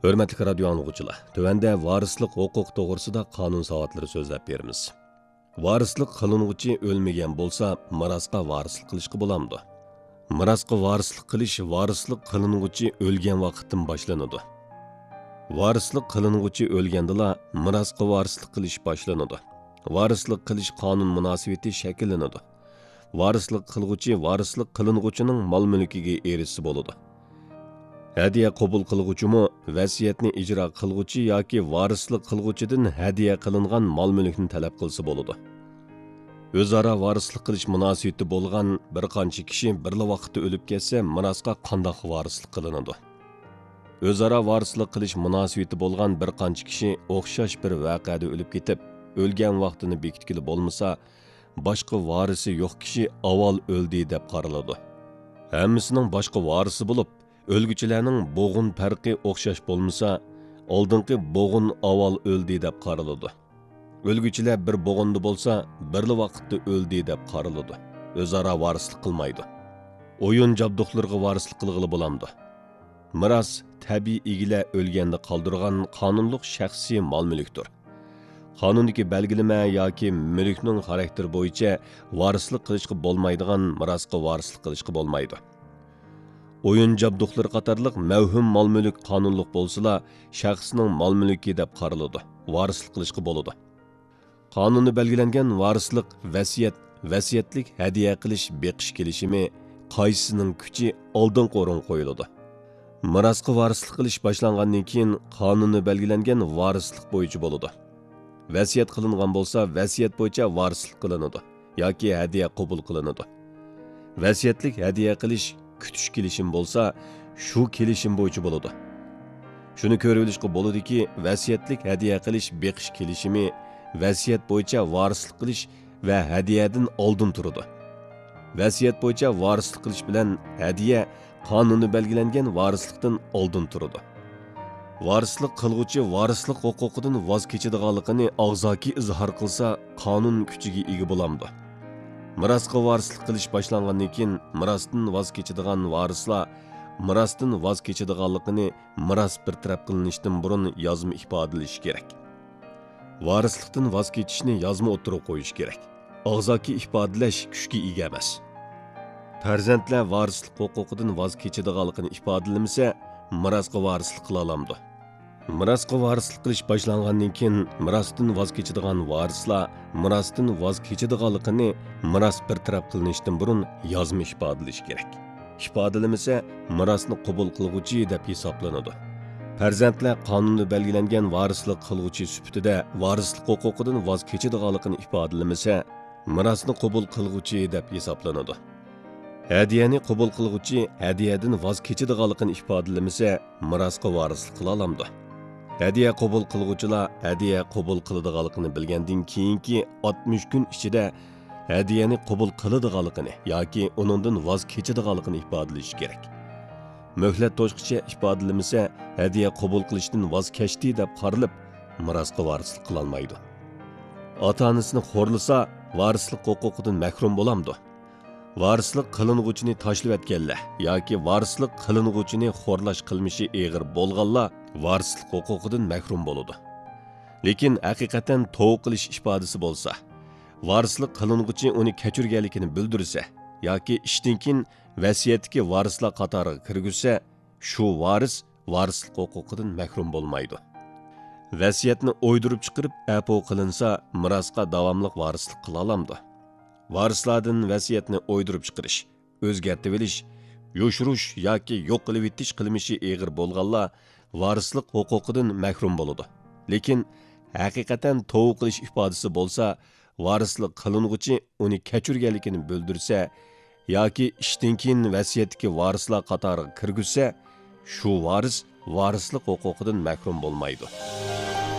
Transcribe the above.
Hörmətli radio anlıqçılar, tövəndə varislik hüquq toğrusida qanun savatlары sözləb berimiz. Varislik qılınğıcı ölməyən bolsa, mirasqa varislik qilishqi bolamdı. Mirasqa varislik qilish varislik qılınğıcı ölgən vaqtdan başlanıdı. Varislik qılınğıcı ölgəndila mirasqa varislik qilish başlanıdı. Varislik qilish qanun münasibati şəkillənidi. Varislik qılğıcı varislik qılınğıcının mal-mülkiga erişisi boludu. Hadiya qabul qilg'uchimi vasiyatni ijro qilg'uchi yoki varislik qilg'uchidan hadiya qilingan mol-mulkni talab qilsa bo'ladi. O'zaro varislik qilish munosabati bo'lgan bir qancha kishi birla vaqtda o'lib ketsa, mirosga qanday varislik qilinadi? O'zaro varislik qilish munosabati bo'lgan bir qancha kishi o'xshash bir voqeada o'lib ketib, o'lgan vaqtini bekitkili bo'lmasa, boshqa varisi yo'q kishi avval o'ldi deb qaraladi. Hammasining boshqa varisi bo'lib, o'lgüchilarning bo'g'in farqi o'xshash bo'lmasa, oldingi bo'g'in avval o'ldi deb qaraladi. O'lgüchilar bir bo'g'inda bo'lsa, birli vaqtda o'ldi deb qaraladi. O'zaro varislik qilmaydi. O'yin jabduqlarga varislik qilg'ili bo'lamdi. Miros tabiiy egilar o'lganda qoldirgan qonunliq shaxsiy mol-mulkdir. Qonundagi belgilama yoki mulkning xarakteri bo'yicha varislik qilishga bo'lmaydigan mirosga varislik qilishga bo'lmaydi. O'yin jabduqlari qatorliq mavhum mol-mulk qonunliq bo'lsa, shaxsning mol-mulki deb qaraladi. Varislik qilishga bo'ladi. Qonunda belgilangan varislik, vasiyatlik hadiya qilish, beqish kelishimi qaysisining kuchi oldin o'rin qo'yiladi. Mirosga varislik qilish boshlangandan keyin qonunda belgilangan varislik bo'yicha bo'ladi. Vasiyat qilingan bo'lsa, vasiyat bo'yicha varislik qilinadi yoki hadiya qabul qilinadi. Vasiyatlik hadiya qilish kütüş kelishim bo'lsa, shu kelishim bo'yicha bo'ladi. Shuni ko'rib olishga bo'ladiki, vasiyatlik hadiya qilish, beqish kelishimi vasiyat bo'yicha varislik qilish va hadiyadan oldin turadi. Vasiyat bo'yicha varislik qilish bilan hadiya qonunda belgilangan varislikdan oldin turadi. Varislik qilg'uchi varislik huquqidan voz kechadiganligini og'zaki izhor qilsa, qonun kuchiga ega bo'lamdi. Mirosga varislik qilish boshlangandan keyin mirosdan voz kechadigan varislar mirosdan voz kechadiganligini miros bir taraf qilinishdan burun yozma ifodalash kerak. Varislikdan voz kechishni yozma o'tirib qo'yish kerak. Og'zaki ifodalash kuchga ega emas. Farzandlar varislik huquqidan voz kechadiganligini ifodalamasa, mirosga varislik qila oladi. Mirosga varislik qilish boshlangandan keyin mirosdan voz kechadigan varislar mirosdan voz kechadiganligini miros bir taraf qilinishdan burun yozma ifodalash kerak. Ifodalamasa, mirosni qabul qilguvchi deb hisoblanadi. Farzandlar qonunda belgilangan varislik qilguvchi sifatida varislik huquqidan voz kechadiganligini ifodalamasa, mirosni qabul qilguvchi deb hisoblanadi. Hadiyani qabul qilguvchi hadiyadan voz kechadiganligini ifodalamasa, mirosga varislik qila oladi. Hadiya qabul qilguvchilar hadiya qabul qiladiganligini bilgandan keyingi 60 kun ichida hadiyani qabul qiladiganligini yoki uningdan voz kechadiganligini ifodalash kerak. Möhlat to'shqicha ifodalamasa, hadiya qabul qilishdan voz kechdi deb qaralib, mirosga varislik qila olmaydi. Ota-onasini xo'rlasa, varislik huquqidan mahrum bo'lamdi. Varislik qiling'uchini tashlab etganlar yoki varislik qiling'uchini xo'rlash qilmishi og'ir bo'lganlar varislik huquqidan mahrum bo'ladi. Lekin haqiqatan tavba qilish ifodasi bo'lsa, varislik qiling'uchi uni kechirganligini bildirsa yoki ishdan keyin vasiyatga varislar qatoriga kirgizsa, shu varis varislik huquqidan mahrum bo'lmaydi. Vasiyatni o'ydirib chiqarib apo qilinsa, mirosga davomli varislik qila oladi. Varislardan vasiyatni o'ydirib chiqarish, o'zgartirib olish, yo'shirish yoki yo'q qilib etish qilmishi og'ir bo'lganlar varislik huquqidan mahrum bo'ladi. Lekin haqiqatan tavba qilish ifodasi bo'lsa, varislik qiling'uchi uni kechirganligini bildirsa yoki ishdan keyin vasiyatga varislar qatoriga kirgizsa, shu varis varislik huquqidan mahrum bo'lmaydi.